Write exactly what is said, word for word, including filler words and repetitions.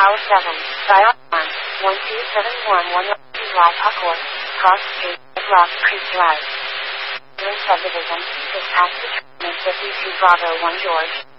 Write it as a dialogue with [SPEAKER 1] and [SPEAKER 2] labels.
[SPEAKER 1] Tower seven, Dial one, one two seven one one Drive Huckworth, Cross Street, Rock Creek Drive. Lynn Subdivision, dispatch to fifty-two Bravo one George.